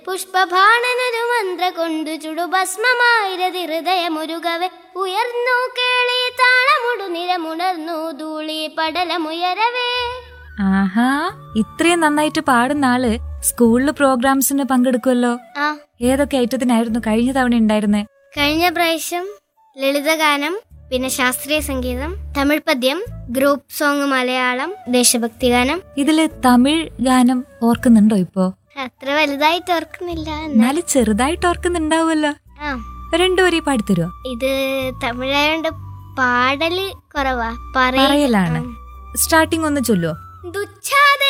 പുഷ്പഭാണനൊരു മന്ത്ര കൊണ്ടു ചുടുഭസ്മമായിരതി ഹൃദയമുരുകവെ ഉയർന്നു കേളി താളമുടു നിരമുണർന്നു ധൂളി പടലമുയരവേ. ആഹാ, ഇത്രയും നന്നായിട്ട് പാടുന്ന ആള് സ്കൂളില് പ്രോഗ്രാംസിന് പങ്കെടുക്കുമല്ലോ. ഏതൊക്കെ ഐറ്റത്തിനായിരുന്നു കഴിഞ്ഞ തവണ ഉണ്ടായിരുന്നേ? കഴിഞ്ഞ പ്രാവശ്യം ലളിതഗാനം, പിന്നെ ശാസ്ത്രീയ സംഗീതം, തമിഴ് പദ്യം, ഗ്രൂപ്പ് സോങ്, മലയാളം, ദേശഭക്തി ഗാനം. ഇതില് തമിഴ് ഗാനം ഓർക്കുന്നുണ്ടോ ഇപ്പോ? അത്ര വലുതായിട്ട് ഓർക്കുന്നില്ല, എന്നാലും ചെറുതായിട്ട് ഓർക്കുന്നുണ്ടാവുമല്ലോ. രണ്ടുപേരെ പാടിത്തരുവോ? ഇത് തമിഴായോണ്ട് പാടല് കുറവാ, പറയലാണ്. സ്റ്റാർട്ടിങ് ഒന്ന് ചൊല്ലുവോ? ദുച്ഛാദ